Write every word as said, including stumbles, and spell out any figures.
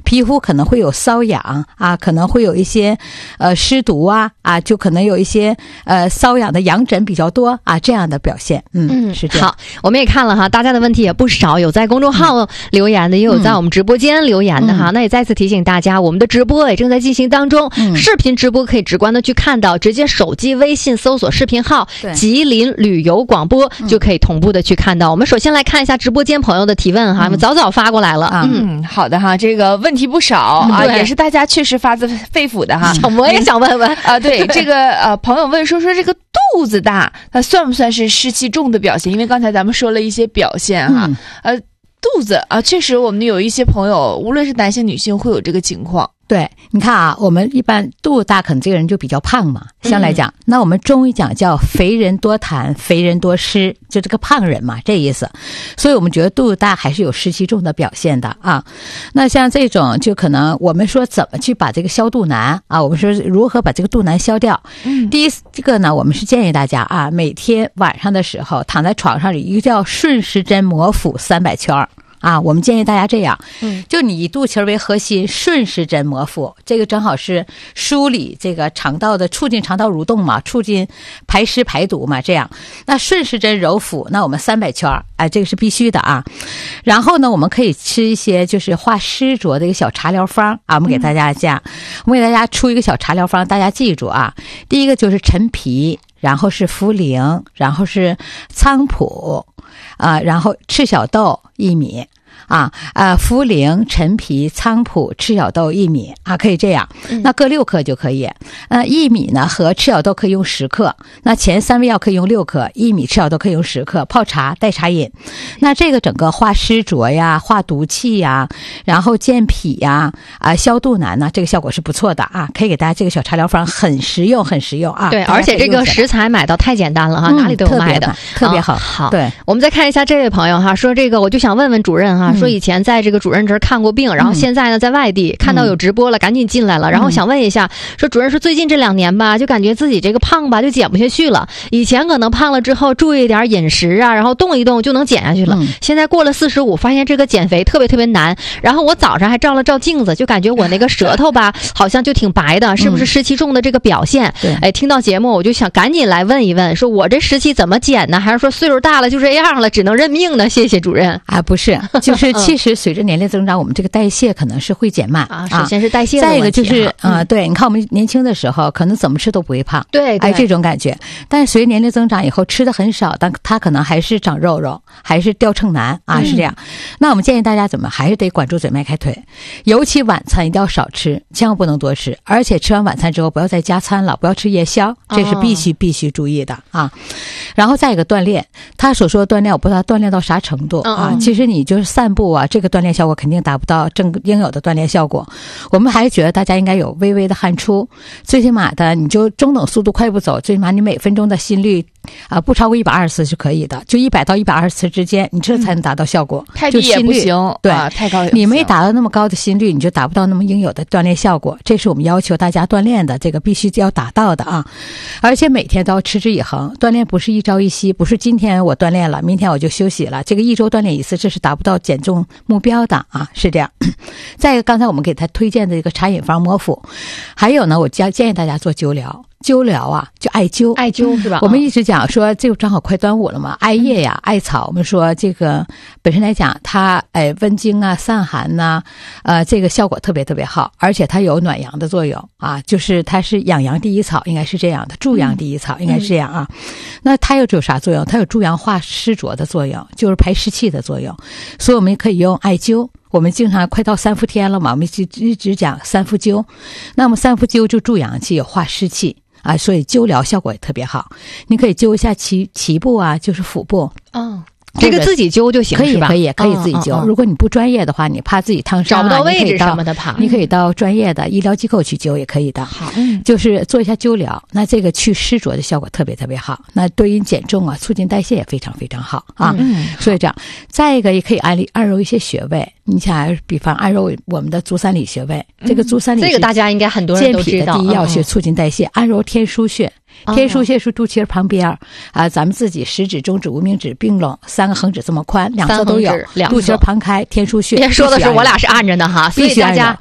皮肤可能会有瘙痒啊，可能会有一些呃湿毒啊啊，就可能有一些呃瘙痒的痒疹比较多啊这样的表现。嗯嗯，是这样。 好，我们也看了哈，大家的问题也不少，有在公众号留言的，也有在我们直播间留言的哈。嗯、那也再次提醒大家，我们的直播也正在进行当中，嗯、视频直播可以直观的去看到，直接手机微信搜索视频号“吉林旅游广播”就可以同步的去看到。我们首先来看一下直播间朋友的提问哈，我们早早发过来了。 嗯，好的哈，这个问题不少啊，也是大家确实发自肺腑的哈。 我也想问问啊，对这个呃朋友问说说这个肚子大，它算不算是湿气重的表现？因为刚才咱们说了一些表现哈，嗯、呃，肚子啊，确实我们有一些朋友，无论是男性女性，会有这个情况。 对，你看啊，我们一般肚子大，可能这个人就比较胖嘛。相来讲，嗯、那我们中医讲叫肥人多痰，肥人多湿，就这个胖人嘛，这意思。所以我们觉得肚子大还是有湿气重的表现的啊。那像这种，就可能我们说怎么去把这个消肚腩啊？我们说如何把这个肚腩消掉？嗯，第一这个呢，我们是建议大家啊，每天晚上的时候躺在床上里，一个叫顺时针摩腹三百圈。啊，我们建议大家这样，嗯，就你以肚脐为核心，顺时针摩腹，这个正好是梳理这个肠道的，促进肠道蠕动嘛，促进排湿排毒嘛，这样。那顺时针揉腹，那我们三百圈，哎，这个是必须的啊。然后呢，我们可以吃一些就是化湿浊的一个小茶疗方啊，我们给大家讲，嗯、我们给大家出一个小茶疗方，大家记住啊。第一个就是陈皮，然后是茯苓，然后是菖蒲。啊，然后赤小豆一米啊，啊，茯苓、陈皮、菖蒲、赤小豆一米啊，可以这样，那各六克就可以。那薏米呢和赤小豆可以用十克，那前三味药可以用六克，薏米、赤小豆可以用十克，泡茶代茶饮。那这个整个化湿浊呀、化毒气呀，然后健脾呀、啊消肚腩呢，这个效果是不错的啊，可以给大家这个小茶疗方很实用，很实用啊。 对，而且这个食材买到太简单了哈，嗯、哪里都有卖的， 特别好。 啊、好， 对， 我们再看一下这位朋友哈，说这个我就想问问主任哈。说以前在这个主任这儿看过病，然后现在呢在外地看到有直播了，赶紧进来了。然后想问一下，说主任说最近这两年吧，就感觉自己这个胖吧就减不下去了。以前可能胖了之后注意一点饮食啊，然后动一动就能减下去了。现在过了四十五，发现这个减肥特别特别难。然后我早上还照了照镜子，就感觉我那个舌头吧好像就挺白的，是不是湿气重的这个表现？ 对， 哎，听到节目我就想赶紧来问一问，说我这湿气怎么减呢？还是说岁数大了就这样了，只能认命呢？谢谢主任。 啊，不是，就是其实随着年龄增长，我们这个代谢可能是会减慢啊。首先是代谢的问题， 再一个就是啊、呃，对，你看我们年轻的时候，可能怎么吃都不会胖， 对， 哎，这种感觉。但是随着年龄增长以后，吃的很少，但它可能还是长肉肉，还是掉秤难啊，是这样。嗯、那我们建议大家怎么还是得管住嘴迈开腿，尤其晚餐一定要少吃，千万不能多吃，而且吃完晚餐之后不要再加餐了，不要吃夜宵，这是必须、哦、必须注意的啊。然后再一个锻炼，他所说的锻炼，我不知道锻炼到啥程度。啊，嗯、其实你就是散步啊，这个锻炼效果肯定达不到正应有的锻炼效果。我们还是觉得大家应该有微微的汗出，最起码的你就中等速度快步走，最起码你每分钟的心率啊、呃、不超过一百二十次是可以的，就一百到一百二十次之间，你这才能达到效果。 嗯、太低也不行， 对、 啊，太高也不行。 你没达到那么高的心率，你就达不到那么应有的锻炼效果。这是我们要求大家锻炼的，这个必须要达到的啊！而且每天都要持之以恒，锻炼不是一朝一夕，不是今天我锻炼了，明天我就休息了。这个一周锻炼一次，这是达不到减重目标的啊，是这样。再一个，刚才我们给他推荐的这个茶饮方摩腹，还有呢，我建建议大家做灸疗。灸疗啊，就艾灸， 艾灸是吧？ 我们一直讲说，这个正好快端午了嘛，艾叶呀、艾草，我们说这个本身来讲，它哎温经啊、散寒呐、啊，呃，这个效果特别特别好，而且它有暖阳的作用啊，就是它是养阳第一草，应该是这样的，助阳第一草应该是这样啊。嗯、那它又有啥作用？它有助阳化湿浊的作用，就是排湿气的作用，所以我们可以用艾灸。我们经常快到三伏天了嘛，我们一直讲三伏灸，那么三伏灸就助阳气，有化湿气。啊，所以灸疗效果也特别好。你可以灸一下脐脐部啊，就是腹部。 哦，这个自己灸就行， 可以是吧？ 可以可以自己灸。哦哦哦，如果你不专业的话，你怕自己烫伤、啊， 找不到位置什么的怕， 你可以到专业的医疗机构去灸也可以的。 好， 嗯，就是做一下灸疗，那这个去湿浊的效果特别特别好。那对于减重啊，促进代谢也非常非常好啊。嗯，所以这样，再一个也可以按按揉一些穴位。你想，比方按揉我们的足三里穴位，嗯、这个足三里这个大家应该很多人都知道， 健脾的第一要穴，促进代谢。按揉天枢穴。天枢穴是肚脐旁边啊、呃，咱们自己食指、中指、无名指并拢，三个横指这么宽，两侧都有，肚脐旁开，天枢穴。 别说的是我俩是按着的哈，所以大家